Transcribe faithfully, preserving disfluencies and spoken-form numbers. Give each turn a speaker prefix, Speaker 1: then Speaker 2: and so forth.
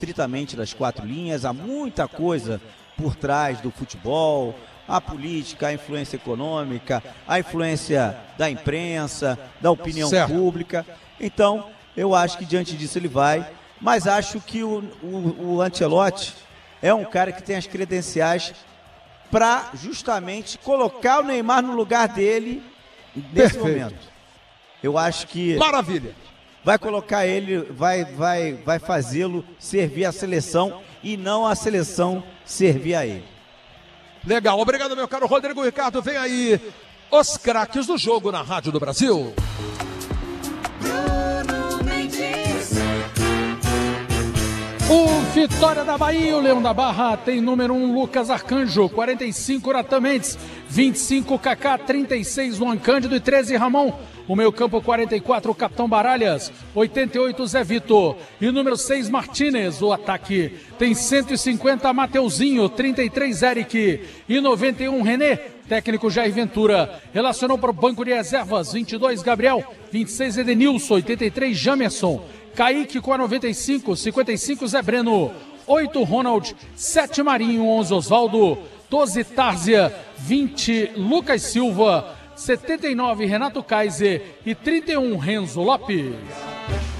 Speaker 1: estritamente das quatro linhas, há muita coisa por trás do futebol, a política, a influência econômica, a influência da imprensa, da opinião
Speaker 2: certo.
Speaker 1: pública. Então, eu acho que diante disso ele vai, mas acho que o, o, o Ancelotti é um cara que tem as credenciais para justamente colocar o Neymar no lugar dele nesse
Speaker 2: Perfeito.
Speaker 1: momento. Eu acho que
Speaker 2: Maravilha.
Speaker 1: vai colocar ele, vai, vai, vai fazê-lo servir a seleção e não a seleção servir a ele.
Speaker 2: Legal, obrigado meu caro Rodrigo Ricardo. Vem aí os craques do jogo na Rádio do Brasil. O Vitória da Bahia, o Leão da Barra, tem número um Lucas Arcanjo, quarenta e cinco Natan Mendes, vinte e cinco Kaká, trinta e seis Luan Cândido e treze Ramon. O meio campo quarenta e quatro, o Capitão Baralhas, oitenta e oito Zé Vitor e número seis Martínez. O ataque tem cento e cinquenta Mateuzinho, trinta e três Eric e noventa e um René. Técnico Jair Ventura relacionou para o banco de reservas, vinte e dois Gabriel, vinte e seis Edenilson, oitenta e três Jamerson. Kaique com a noventa e cinco, cinquenta e cinco Zé Breno, oito Ronald, sete Marinho, onze Osvaldo, doze Tárzia, vinte Lucas Silva, setenta e nove Renato Kaiser e trinta e um Renzo Lopes.